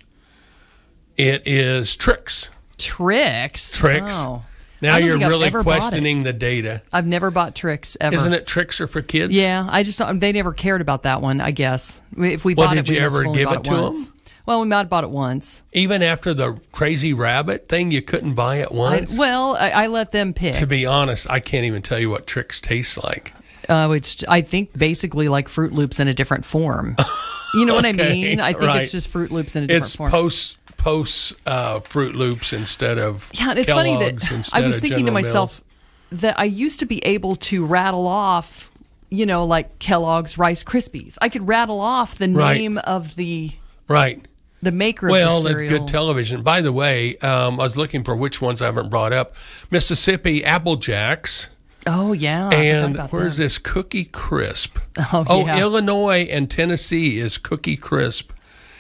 It is Trix. Trix? Trix. Oh. Now I don't you're think I've really ever bought it. questioning the data. I've never bought Trix ever. Isn't it Trix are for kids? Yeah, I just don't, they never cared about that one. I guess if we Well, bought did it, we you must have ever only give bought it to once. 'em? Well, we might have bought it once. Even after the crazy rabbit thing, you couldn't buy it I, once? well, I, I let them pick. To be honest, I can't even tell you what Trix tastes like. Uh, which I think basically like Fruit Loops in a different form. You know what I Okay, mean? I think right. it's just Fruit Loops in a different It's form. post post uh, Fruit Loops instead of Yeah, and it's Kellogg's funny that instead I was of thinking to General myself that I used to be able to rattle off, you know, like Kellogg's Rice Krispies. I could rattle off the Right. name of the Right. the maker Well, of the that's cereal. good television. By the way, um, I was looking for which ones I haven't brought up. Mississippi Apple Jacks. Oh yeah, I forgot And about where's them. this Cookie Crisp? Oh, yeah. Illinois and Tennessee is Cookie Crisp.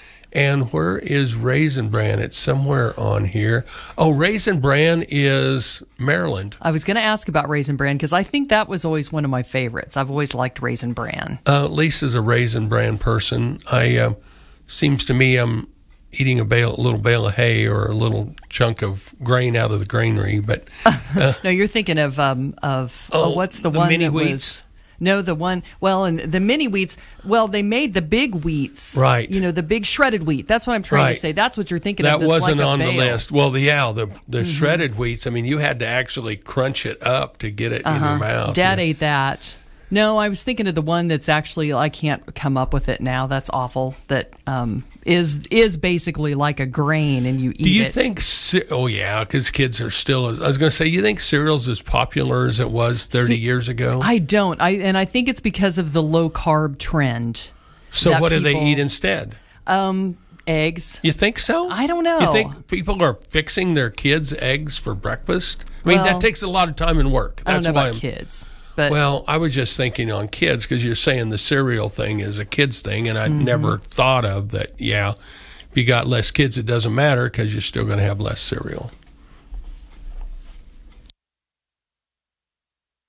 And where is Raisin Bran? It's somewhere on here. Oh, Raisin Bran is Maryland. I was going to ask about Raisin Bran because I think that was always one of my favorites. I've always liked Raisin Bran. Uh, Lisa's a Raisin Bran person. I uh, seems to me I'm eating a, bale, a little bale of hay or a little chunk of grain out of the granary. But uh, No, you're thinking of um of oh, Oh, what's the, the one mini that wheats? was no the one well and the mini wheats well they made the big wheats Right. you know the big shredded wheat that's what I'm trying Right. to say that's what you're thinking that of that's wasn't like a on the bale. list. Well, the yeah, the the Mhm. shredded wheats. I mean, you had to actually crunch it up to get it in Uh-huh. your mouth. Dad ate that. No, I was thinking of the one that's actually I can't come up with it now. That's awful. That um, is is basically like a grain, and you eat Do you it. think? ce- Oh yeah, because kids are still. I was going to say, you think cereal's as popular as it was thirty See, years ago? I don't. I and I think it's because of the low carb trend. So that what do they people- eat instead? Um, eggs. You think so? I don't know. You think people are fixing their kids eggs for breakfast? I mean, Well, that takes a lot of time and work. I don't That's know why about I'm, kids, but well, I was just thinking on kids because you're saying the cereal thing is a kids thing, and I'd Mhm. never thought of that. Yeah, if you got less kids, it doesn't matter because you're still going to have less cereal.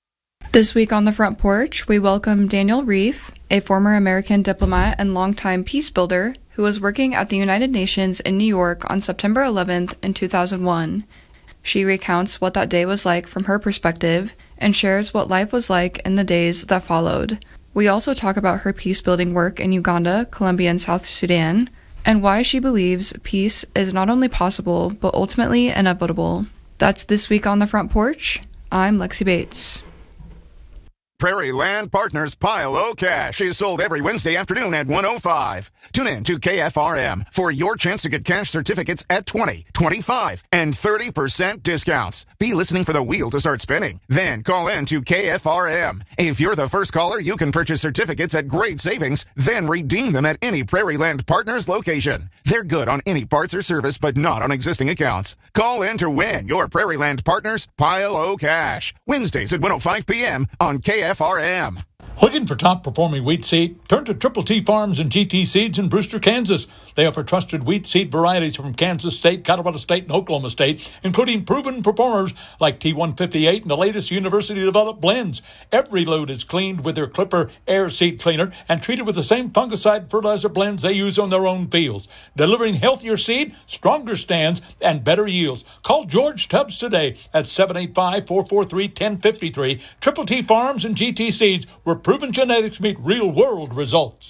This week on the Front Porch, we welcome Danielle Reef, a former American diplomat and longtime peace builder who was working at the United Nations in New York on September eleventh in two thousand one. She recounts what that day was like from her perspective and shares what life was like in the days that followed. We also talk about her peace-building work in Uganda, Colombia, and South Sudan, and why she believes peace is not only possible, but ultimately inevitable. That's This Week on the Front Porch. I'm Lexi Bates. Prairie Land Partners Pile O Cash is sold every Wednesday afternoon at one oh five. Tune in to K F R M for your chance to get cash certificates at twenty, twenty-five, and thirty percent discounts. Be listening for the wheel to start spinning. Then call in to K F R M. If you're the first caller, you can purchase certificates at great savings, then redeem them at any Prairie Land Partners location. They're good on any parts or service, but not on existing accounts. Call in to win your Prairie Land Partners Pile O Cash. Wednesdays at one oh five p.m. on K F R M. Looking for top-performing wheat seed? Turn to Triple T Farms and G T Seeds in Brewster, Kansas. They offer trusted wheat seed varieties from Kansas State, Colorado State, and Oklahoma State, including proven performers like T one fifty-eight and the latest university-developed blends. Every load is cleaned with their Clipper Air Seed Cleaner and treated with the same fungicide fertilizer blends they use on their own fields, delivering healthier seed, stronger stands, and better yields. Call George Tubbs today at seven eight five, four four three, one oh five three. Triple T Farms and G T Seeds, where proven genetics meet real-world results.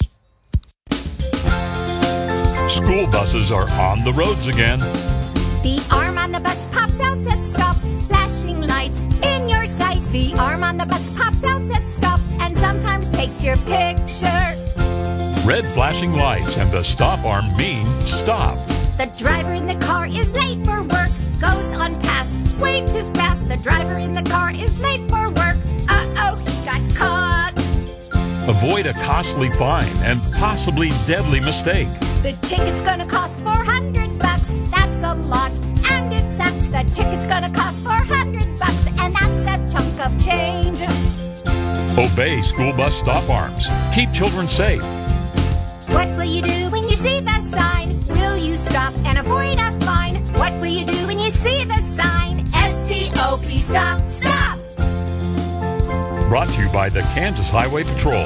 School buses are on the roads again. The arm on the bus pops out at stop, flashing lights in your sights. The arm on the bus pops out at stop and sometimes takes your picture. Red flashing lights and the stop arm mean stop. The driver in the car is late for work, goes on past way too fast. The driver in the car is late for work. Uh-oh, he got caught. Avoid a costly fine and possibly deadly mistake. The ticket's gonna cost four hundred bucks. That's a lot, and it sucks. The ticket's gonna cost four hundred bucks, and that's a chunk of change. Obey school bus stop arms. Keep children safe. What will you do when you see the sign? Will you stop and avoid a fine? What will you do when you see the sign? S T O P, stop, stop. Brought to you by the Kansas Highway Patrol.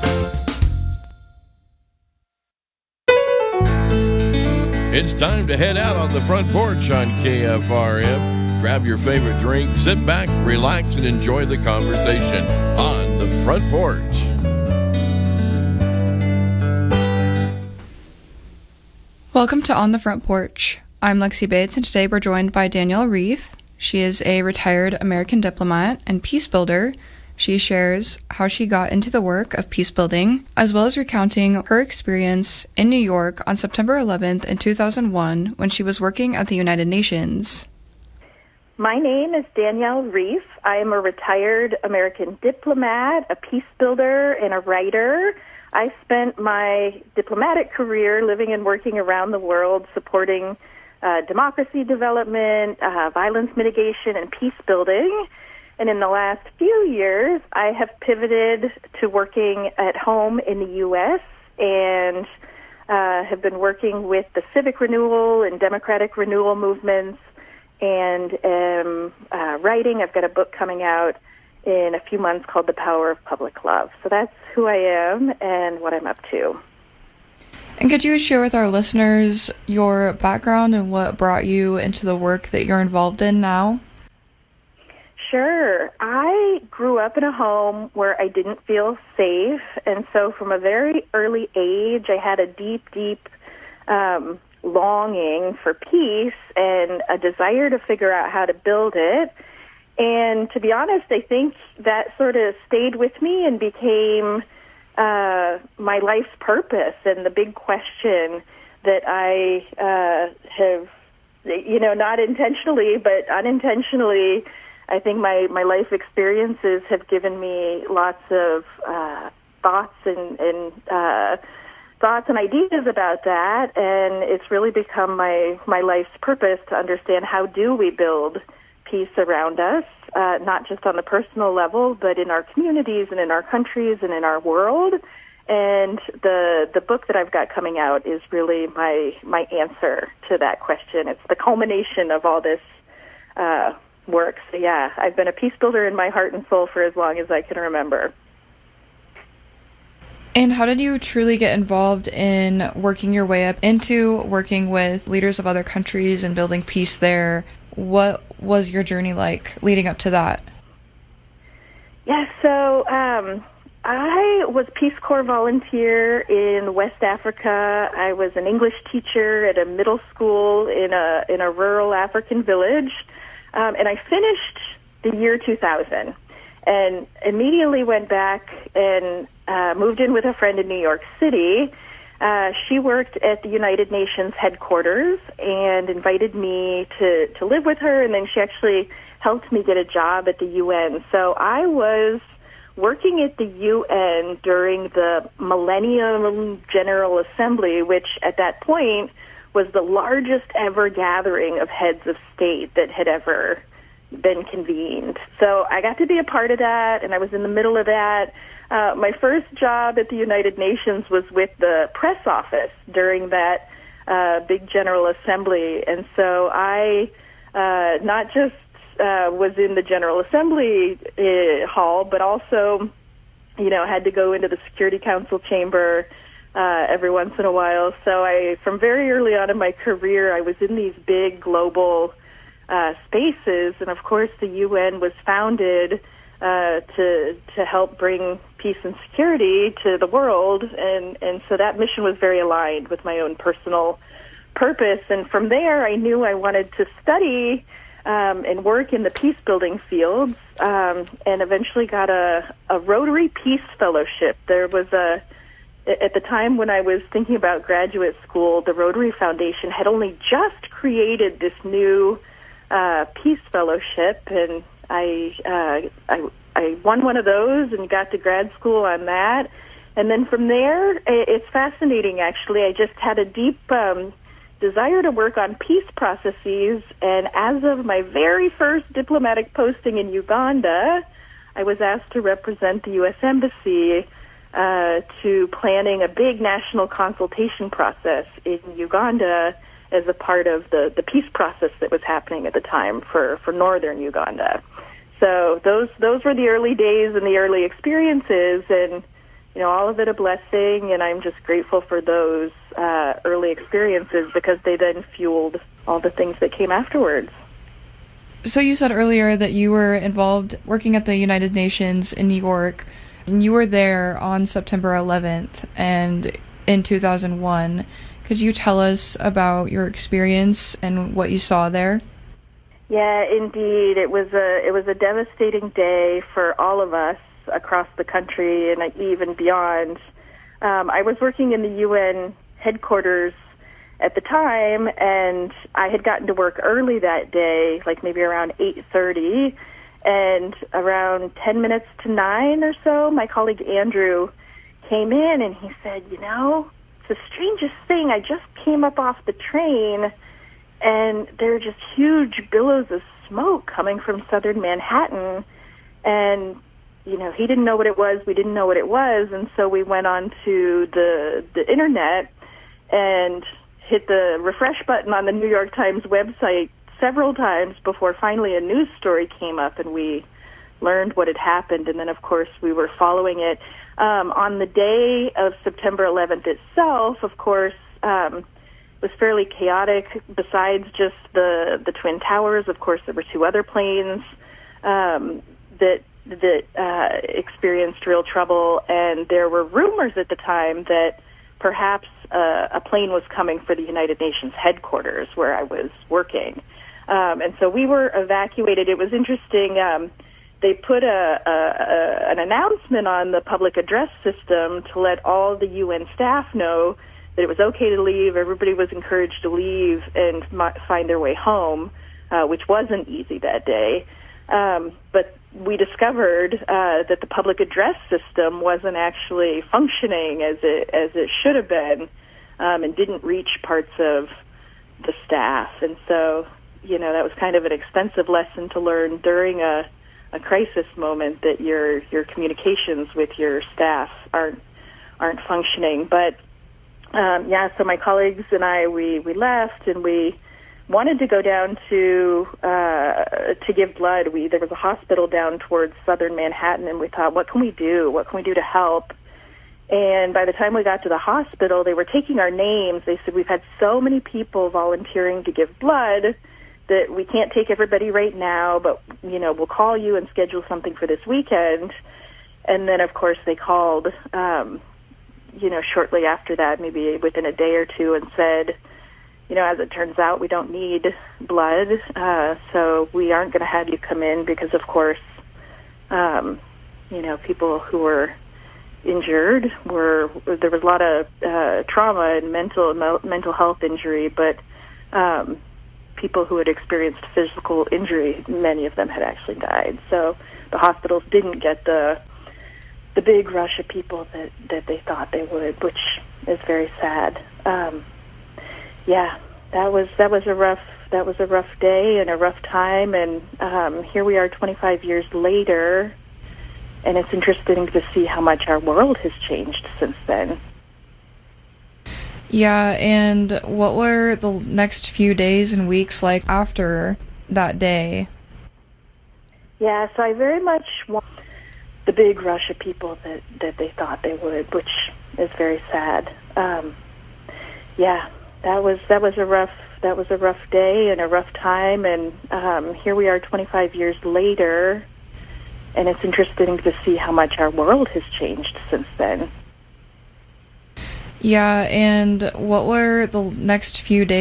It's time to head out on the front porch on K F R M. Grab your favorite drink, sit back, relax, and enjoy the conversation on the front porch. Welcome to On the Front Porch. I'm Lexi Bates, and today we're joined by Danielle Reef. She is a retired American diplomat and peace builder. She shares how she got into the work of peace building, as well as recounting her experience in New York on September eleventh in two thousand one when she was working at the United Nations. My name is Danielle Reef. I am a retired American diplomat, a peace builder, and a writer. I spent my diplomatic career living and working around the world supporting uh, democracy development, uh, violence mitigation, and peace building. And in the last few years, I have pivoted to working at home in the U S and uh, have been working with the civic renewal and democratic renewal movements and am uh, writing. I've got a book coming out in a few months called The Power of Public Love. So that's who I am and what I'm up to. And could you share with our listeners your background and what brought you into the work that you're involved in now? Sure. I grew up in a home where I didn't feel safe, and so from a very early age, I had a deep, deep um, longing for peace and a desire to figure out how to build it. And to be honest, I think that sort of stayed with me and became uh, my life's purpose and the big question that I uh, have, you know, not intentionally, but unintentionally, I think my, my life experiences have given me lots of uh, thoughts and, and uh, thoughts and ideas about that, and it's really become my, my life's purpose to understand how do we build peace around us, uh, not just on the personal level, but in our communities and in our countries and in our world. And the the book that I've got coming out is really my my answer to that question. It's the culmination of all this uh work. So yeah, I've been a peace builder in my heart and soul for as long as I can remember. And how did you truly get involved in working your way up into working with leaders of other countries and building peace there? What was your journey like leading up to that? Yeah, so um, I was Peace Corps volunteer in West Africa. I was an English teacher at a middle school in a in a rural African village, um, and I finished the year two thousand, and immediately went back and uh, moved in with a friend in New York City. Uh, she worked at the United Nations headquarters and invited me to, to live with her, and then she actually helped me get a job at the U N. So I was working at the U N during the Millennium General Assembly, which at that point was the largest ever gathering of heads of state that had ever been convened. So I got to be a part of that, and I was in the middle of that. Uh, my first job at the United Nations was with the press office during that uh, big General Assembly. And so I uh, not just uh, was in the General Assembly uh, hall, but also, you know, had to go into the Security Council chamber uh, every once in a while. So I, from very early on in my career, I was in these big global uh, spaces. And, of course, the U N was founded Uh, to to help bring peace and security to the world, and, and so that mission was very aligned with my own personal purpose. And from there, I knew I wanted to study um, and work in the peace-building fields, um, and eventually got a, a Rotary Peace Fellowship. There was a, at the time when I was thinking about graduate school, the Rotary Foundation had only just created this new uh, Peace Fellowship, and I, uh, I I won one of those and got to grad school on that. And then from there, it's fascinating, actually. I just had a deep um, desire to work on peace processes. And as of my very first diplomatic posting in Uganda, I was asked to represent the U S Embassy uh, to planning a big national consultation process in Uganda as a part of the, the peace process that was happening at the time for, for northern Uganda. So those those were the early days and the early experiences, and you know, all of it a blessing, and I'm just grateful for those uh, early experiences because they then fueled all the things that came afterwards. So you said earlier that you were involved working at the United Nations in New York, and you were there on September eleventh and in two thousand one. Could you tell us about your experience and what you saw there? Yeah, indeed. It was a it was a devastating day for all of us across the country and even beyond. Um, I was working in the U N headquarters at the time, and I had gotten to work early that day, like maybe around eight thirty, and around ten minutes to nine or so, my colleague Andrew came in and he said, you know, it's the strangest thing. I just came up off the train, and there are just huge billows of smoke coming from southern Manhattan. And, you know, he didn't know what it was. We didn't know what it was. And so we went on to the, the Internet and hit the refresh button on the New York Times website several times before finally a news story came up and we learned what had happened. And then, of course, we were following it. Um, on the day of September eleventh itself, of course, um, was fairly chaotic. Besides just the the Twin Towers, of course, there were two other planes um, that that uh, experienced real trouble, and there were rumors at the time that perhaps uh, a plane was coming for the United Nations headquarters where I was working, um, and so we were evacuated. It was interesting. Um, they put a, a, a an announcement on the public address system to let all the U N staff know that it was okay to leave. Everybody was encouraged to leave and m- find their way home, uh, which wasn't easy that day. Um, but we discovered uh, that the public address system wasn't actually functioning as it as it should have been, um, and didn't reach parts of the staff. And so, you know, that was kind of an expensive lesson to learn during a, a crisis moment, that your your communications with your staff aren't aren't functioning. But Um, yeah, so my colleagues and I, we, we left, and we wanted to go down to uh, to give blood. We there was a hospital down towards southern Manhattan, and we thought, what can we do? What can we do to help? And by the time we got to the hospital, they were taking our names. They said, we've had so many people volunteering to give blood that we can't take everybody right now, but, you know, we'll call you and schedule something for this weekend. And then, of course, they called, um, you know, shortly after that, maybe within a day or two, and said, you know, as it turns out, we don't need blood, uh, so we aren't going to have you come in because, of course, um, you know, people who were injured were, there was a lot of uh, trauma and mental mental health injury, but um, people who had experienced physical injury, many of them had actually died. So the hospitals didn't get the the big rush of people that, that they thought they would, which is very sad. Um, yeah, that was that was a rough that was a rough day and a rough time, and um, here we are twenty-five years later. And it's interesting to see how much our world has changed since then. Yeah, and what were the next few days and weeks like after that day? Yeah, so I very much want the big rush of people that, that they thought they would, which is very sad. Um, yeah, that was that was a rough that was a rough day and a rough time, and um, here we are twenty-five years later. And it's interesting to see how much our world has changed since then. Yeah, and what were the next few days?